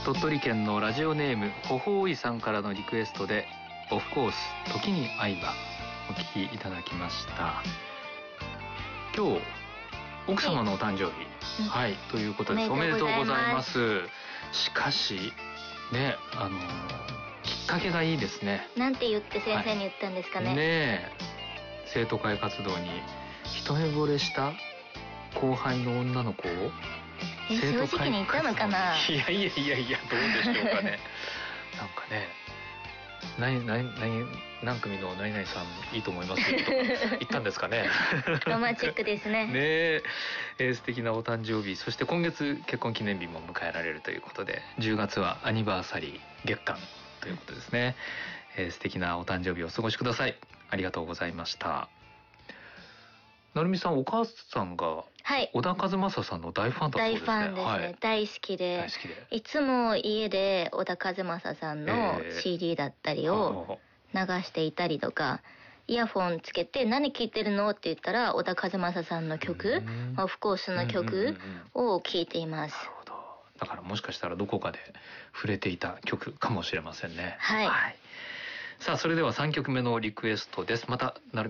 鳥取県のラジオネームほほういさんからのリクエストでオフコース時に愛はお聴きいただきました。今日奥様のお誕生日、はい、ということです。おめでとうございます。しかしね、きっかけがいいですね。 なんて言って先生に言ったんですかね。 ねえ、生徒会活動に一目惚れした後輩の女の子を正直に言ったのかな。 いやどうでしょうかね。なんかね、何組の何々さんいいと思いますよとか言ったんですかね。 ロマンチックですね。 ねえ、素敵なお誕生日、そして今月結婚記念日も迎えられるということで、10月はアニバーサリー月間ということですね。素敵なお誕生日をお過ごしください。ありがとうございました。なるみさん、お母さんが小田和正さんの大ファンだそうですね。 大ファンですね、大好きでいつも家で小田和正さんの CD だったりを流していたりとか、イヤフォンつけて何聴いてるのって言ったら小田和正さんの曲、オフコースの曲を聴いています。 なるほど。だからもしかしたらどこかで触れていた曲かもしれませんね。 はい、 さあ、それでは3曲目のリクエストです。またなる